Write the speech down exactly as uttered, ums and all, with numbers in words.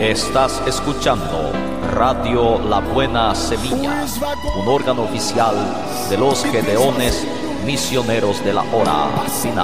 Estás escuchando Radio La Buena Semilla, un órgano oficial de los Gedeones Misioneros de la Hora Final.